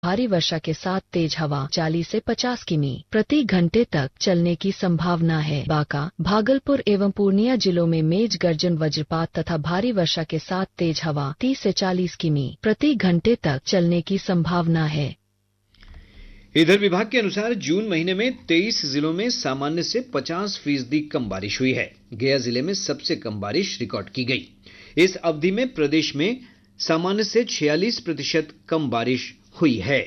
भारी वर्षा के साथ तेज हवा 40 से 50 किमी प्रति घंटे तक चलने की संभावना है। बांका, भागलपुर एवं पूर्णिया जिलों में मेघ गर्जन, वज्रपात तथा भारी वर्षा के साथ तेज हवा 30 से 40 किमी प्रति घंटे तक चलने की संभावना है। इधर विभाग के अनुसार जून महीने में 23 जिलों में सामान्य से 50% कम बारिश हुई है। गया जिले में सबसे कम बारिश रिकॉर्ड की गई। इस अवधि में प्रदेश में सामान्य से 46% कम बारिश हुई है।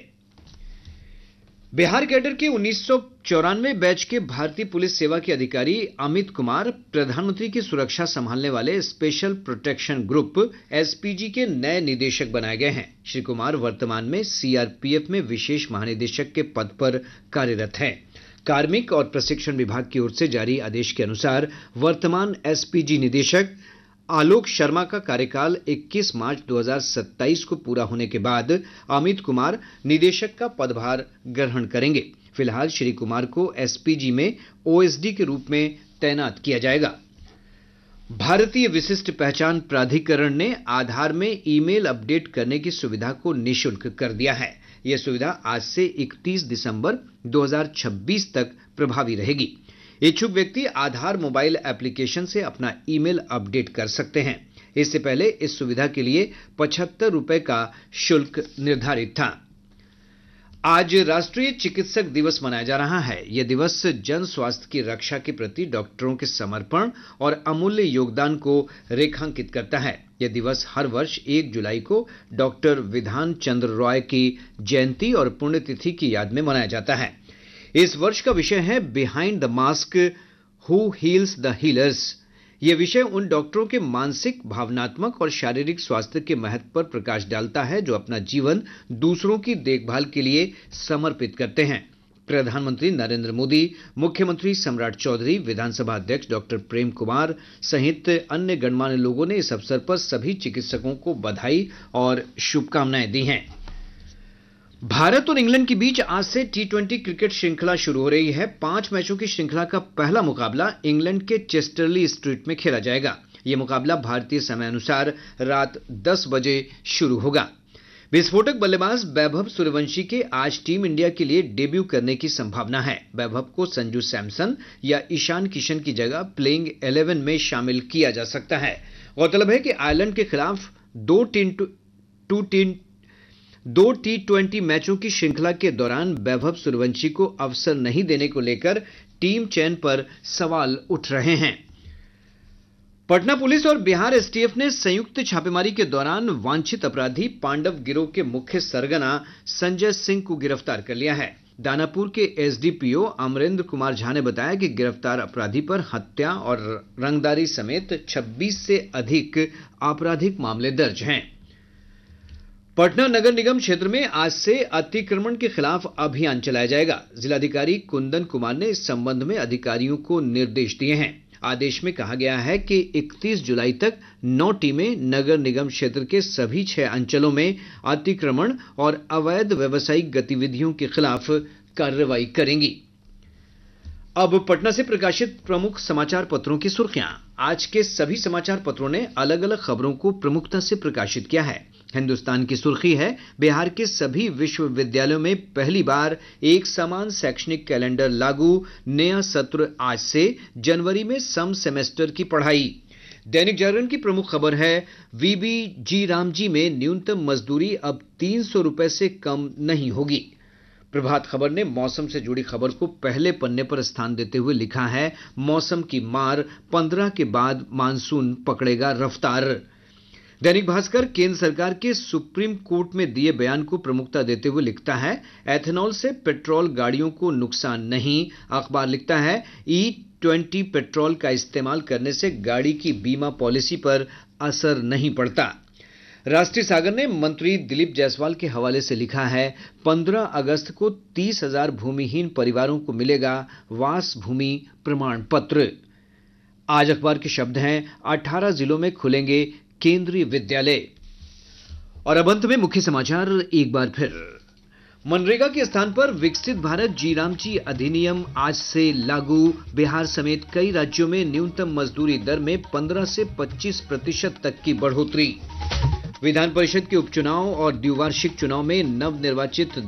बिहार कैडर के 1994 बैच के भारतीय पुलिस सेवा के अधिकारी अमित कुमार प्रधानमंत्री की सुरक्षा संभालने वाले स्पेशल प्रोटेक्शन ग्रुप एसपीजी के नए निदेशक बनाए गए हैं। श्री कुमार वर्तमान में सीआरपीएफ में विशेष महानिदेशक के पद पर कार्यरत हैं। कार्मिक और प्रशिक्षण विभाग की ओर से जारी आदेश के अनुसार वर्तमान एसपीजी निदेशक आलोक शर्मा का कार्यकाल 21 मार्च 2027 को पूरा होने के बाद अमित कुमार निदेशक का पदभार ग्रहण करेंगे। फिलहाल श्री कुमार को एसपीजी में ओएसडी के रूप में तैनात किया जाएगा। भारतीय विशिष्ट पहचान प्राधिकरण ने आधार में ईमेल अपडेट करने की सुविधा को निःशुल्क कर दिया है। यह सुविधा आज से 31 दिसंबर 2026 तक प्रभावी रहेगी। इच्छुक व्यक्ति आधार मोबाइल एप्लीकेशन से अपना ईमेल अपडेट कर सकते हैं। इससे पहले इस सुविधा के लिए 75 रुपए का शुल्क निर्धारित था। आज राष्ट्रीय चिकित्सक दिवस मनाया जा रहा है। यह दिवस जन स्वास्थ्य की रक्षा के प्रति डॉक्टरों के समर्पण और अमूल्य योगदान को रेखांकित करता है। यह दिवस हर वर्ष 1 जुलाई को डॉक्टर विधान चंद्र रॉय की जयंती और पुण्यतिथि की याद में मनाया जाता है। इस वर्ष का विषय है behind the mask, who heels the healers. यह विषय उन डॉक्टरों के मानसिक, भावनात्मक और शारीरिक स्वास्थ्य के महत्व पर प्रकाश डालता है जो अपना जीवन दूसरों की देखभाल के लिए समर्पित करते हैं। प्रधानमंत्री नरेंद्र मोदी, मुख्यमंत्री सम्राट चौधरी, विधानसभा अध्यक्ष डॉक्टर प्रेम कुमार सहित अन्य गणमान्य लोगों ने इस अवसर पर सभी चिकित्सकों को बधाई और शुभकामनाएं दी हैं। भारत और इंग्लैंड के बीच आज से टी20 क्रिकेट श्रृंखला शुरू हो रही है। 5 मैचों की श्रृंखला का पहला मुकाबला इंग्लैंड के चेस्टरली स्ट्रीट में खेला जाएगा। यह मुकाबला भारतीय समय अनुसार रात 10 बजे शुरू होगा। विस्फोटक बल्लेबाज वैभव सूर्यवंशी के आज टीम इंडिया के लिए डेब्यू करने की संभावना है। वैभव को संजू सैमसन या ईशान किशन की जगह प्लेइंग 11 में शामिल किया जा सकता है। गौरतलब है कि आयरलैंड के खिलाफ दो टी20 मैचों की श्रृंखला के दौरान वैभव सूर्यवंशी को अवसर नहीं देने को लेकर टीम चयन पर सवाल उठ रहे हैं। पटना पुलिस और बिहार एसटीएफ ने संयुक्त छापेमारी के दौरान वांछित अपराधी पांडव गिरोह के मुख्य सरगना संजय सिंह को गिरफ्तार कर लिया है। दानापुर के एसडीपीओ अमरेंद्र कुमार झा ने बताया कि गिरफ्तार अपराधी पर हत्या और रंगदारी समेत 26 से अधिक आपराधिक मामले दर्ज हैं। पटना नगर निगम क्षेत्र में आज से अतिक्रमण के खिलाफ अभियान चलाया जाएगा। जिलाधिकारी कुंदन कुमार ने इस संबंध में अधिकारियों को निर्देश दिए हैं। आदेश में कहा गया है कि 31 जुलाई तक 9 टीमें नगर निगम क्षेत्र के सभी 6 अंचलों में अतिक्रमण और अवैध व्यावसायिक गतिविधियों के खिलाफ कार्रवाई करेंगी। अब पटना से प्रकाशित प्रमुख समाचार पत्रों की सुर्खियां। आज के सभी समाचार पत्रों ने अलग अलग खबरों को प्रमुखता से प्रकाशित किया है। हिंदुस्तान की सुर्खी है, बिहार के सभी विश्वविद्यालयों में पहली बार एक समान शैक्षणिक कैलेंडर लागू, नया सत्र आज से, जनवरी में सम सेमेस्टर की पढ़ाई। दैनिक जागरण की प्रमुख खबर है, वीबीजी रामजी में न्यूनतम मजदूरी अब 300 रुपए से कम नहीं होगी। प्रभात खबर ने मौसम से जुड़ी खबर को पहले पन्ने पर स्थान देते हुए लिखा है, मौसम की मार, 15 के बाद मानसून पकड़ेगा रफ्तार। दैनिक भास्कर केंद्र सरकार के सुप्रीम कोर्ट में दिए बयान को प्रमुखता देते हुए लिखता है, एथेनॉल से पेट्रोल गाड़ियों को नुकसान नहीं। अखबार लिखता है, E20 पेट्रोल का इस्तेमाल करने से गाड़ी की बीमा पॉलिसी पर असर नहीं पड़ता। राष्ट्रीय सागर ने मंत्री दिलीप जायसवाल के हवाले से लिखा है, 15 अगस्त को 30,000 भूमिहीन परिवारों को मिलेगा वास भूमि प्रमाण पत्र। आज अखबार के शब्द हैं, 18 जिलों में खुलेंगे केंद्रीय विद्यालय। और अब अंत में मुख्य समाचार एक बार फिर। मनरेगा के स्थान पर विकसित भारत जी रामजी अधिनियम आज से लागू। बिहार समेत कई राज्यों में न्यूनतम मजदूरी दर में 15 से 25% तक की बढ़ोतरी। विधान परिषद के उपचुनाव और द्विवार्षिक चुनाव में नवनिर्वाचित